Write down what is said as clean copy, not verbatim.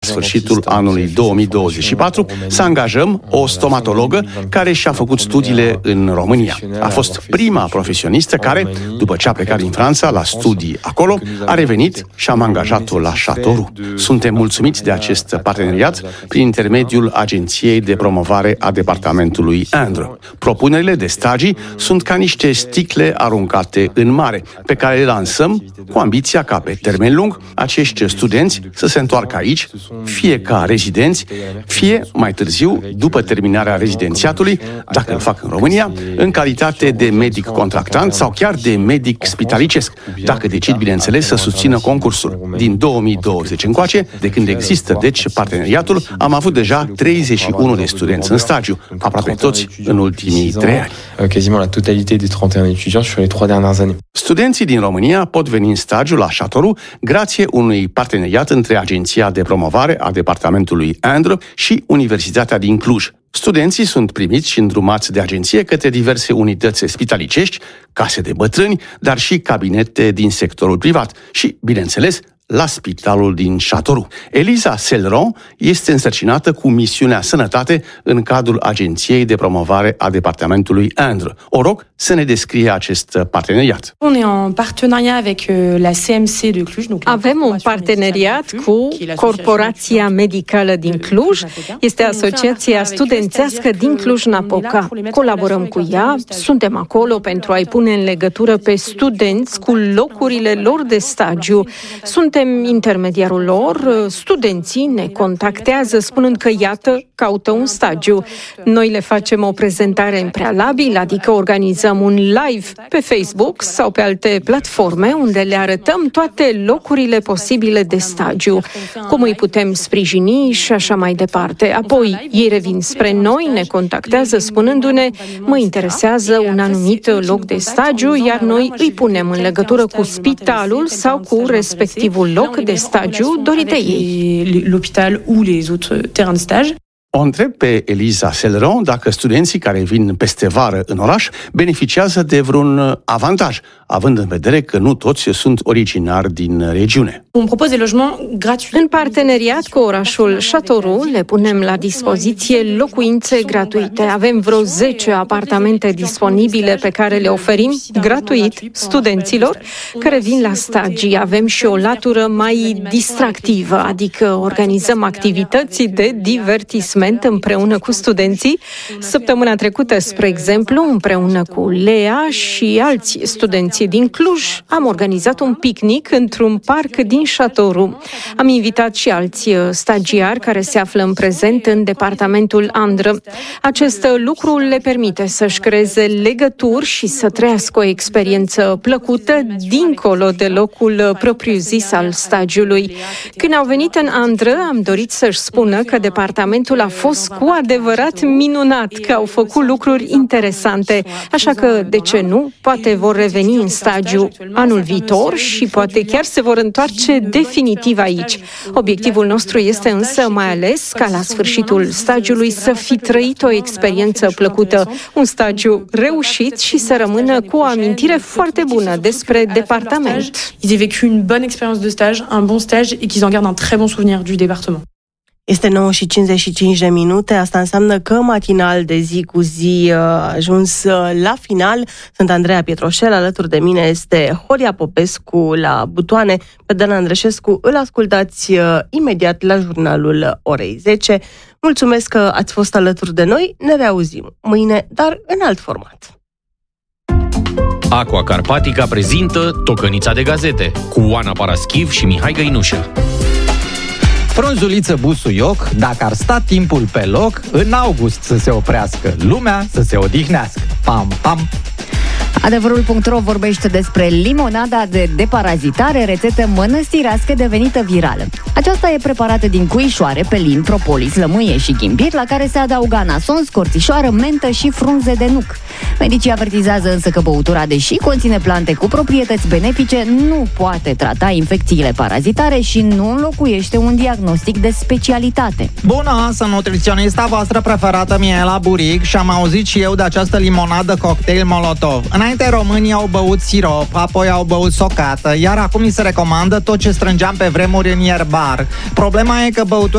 sfârșitul anului 2024 să angajăm o stomatologă care și-a făcut studiile în România. A fost prima profesionistă care, după ce a plecat din Franța la studii acolo, a revenit și am angajat-o la Châteauroux. Suntem mulțumiți de acest parteneriat prin intermediul Agenției de Promovare a Departamentului Indre. Propunerile de stagii sunt ca niște sticle aruncate în mare, pe care le lansăm cu ambiția ca pe termen lung acești studenți să se întoarcă aici, fie ca rezidenți, fie mai târziu, după terminarea rezidențiatului, dacă îl fac în România, în calitate de medic contractant sau chiar de medic spitalicesc, dacă decid, bineînțeles, să susțină concursul. Din 2020 încoace, de când există, deci, parteneriatul, am avut deja 31 de studenți în stagiu, aproape toți în ultimii 3 ani. Quasiment la totalité des 31 étudiants sur les 3 dernières années. Studenții din România pot veni în stagiu la Châteauroux grație unui parteneriat între Agenția de Promovare a Departamentului Indre și Universitatea din Cluj. Studenții sunt primiți și îndrumați de agenție către diverse unități spitalicești, case de bătrâni, dar și cabinete din sectorul privat și, bineînțeles, la spitalul din Châteauroux. Eliza Selleron este însărcinată cu misiunea sănătate în cadrul Agenției de Promovare a Departamentului Indre. O rog să ne descrie acest parteneriat. Avem un parteneriat cu Corporația Medicală din Cluj. Este Asociația Studențească din Cluj-Napoca. Colaborăm cu ea, suntem acolo pentru a-i pune în legătură pe studenți cu locurile lor de stagiu. Suntem intermediarul lor, studenții ne contactează spunând că, iată, caută un stagiu. Noi le facem o prezentare în prealabil, adică organizăm un live pe Facebook sau pe alte platforme unde le arătăm toate locurile posibile de stagiu, cum îi putem sprijini și așa mai departe. Apoi, ei revin spre noi, ne contactează spunându-ne, mă interesează un anumit loc de stagiu, iar noi îi punem în legătură cu spitalul sau cu respectivul loc de stagiu dorit de ei. L'hôpital ou les autres terrains de stage. O întreb pe Eliza Selleron dacă studenții care vin peste vară în oraș beneficiază de vreun avantaj, având în vedere că nu toți sunt originari din regiune. În parteneriat cu orașul Châteauroux le punem la dispoziție locuințe gratuite. Avem vreo 10 apartamente disponibile pe care le oferim gratuit studenților care vin la stagii. Avem și o latură mai distractivă, adică organizăm activități de divertisment împreună cu studenții. Săptămâna trecută, spre exemplu, împreună cu Lea și alți studenți din Cluj, am organizat un picnic într-un parc din Châteauroux. Am invitat și alți stagiari care se află în prezent în departamentul Indre. Acest lucru le permite să-și creeze legături și să trăiască o experiență plăcută dincolo de locul propriu-zis al stagiului. Când au venit în Indre, am dorit să-și spună că departamentul a fost cu adevărat minunat, că au făcut lucruri interesante. Așa că, de ce nu, poate vor reveni în stagiu anul viitor și poate chiar se vor întoarce definitiv aici. Obiectivul nostru este însă mai ales ca la sfârșitul stagiului să fi trăit o experiență plăcută, un stagiu reușit și să rămână cu o amintire foarte bună despre departament. Ils aient vécu une bonne expérience de stage, un bon stage et qu'ils en gardent un très bon souvenir du département. Este 9:55. Asta înseamnă că matinal de zi cu zi a ajuns la final. Sunt Andreea Pietroșel, alături de mine este Horia Popescu la butoane. Pe Dan Andreșescu îl ascultați imediat la jurnalul orei 10. Mulțumesc că ați fost alături de noi. Ne reauzim mâine, dar în alt format. Aqua Carpatica prezintă Tocănița de gazete cu Oana Paraschiv și Mihai Găinușă. Frunzuliță Busuioc, dacă ar sta timpul pe loc, în august să se oprească, lumea să se odihnească. Pam, pam! Adevărul.ro vorbește despre limonada de deparazitare, rețetă mănăstirească devenită virală. Aceasta e preparată din cuișoare, pelin, propolis, lămâie și ghimbir, la care se adaugă anason, scorțișoară, mentă și frunze de nuc. Medicii avertizează însă că băutura, deși conține plante cu proprietăți benefice, nu poate trata infecțiile parazitare și nu înlocuiește un diagnostic de specialitate. Bună, sunt nutriționista voastră preferată mie la buric și am auzit și eu de această limonadă cocktail Molotov. Înainte românii au băut sirop, apoi au băut socată, iar acum mi se recomandă tot ce strângeam pe vremuri în ierbar. Problema e că băutura